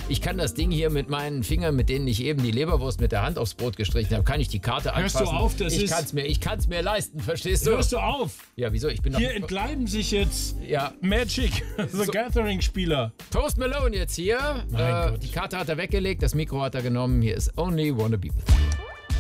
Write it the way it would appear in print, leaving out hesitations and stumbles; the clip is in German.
Ich kann das Ding hier mit meinen Fingern, mit denen ich eben die Leberwurst mit der Hand aufs Brot gestrichen habe, kann ich die Karte anfassen. Hörst du auf, ich kann's mir leisten, verstehst du? Hörst du auf? Ja, wieso? Ich bin Hier entleiben sich jetzt Ja. Magic, The Gathering-Spieler. Post Malone jetzt hier. Mein Gott. Die Karte hat er weggelegt, das Mikro hat er genommen. Hier ist Only Wanna Be With You.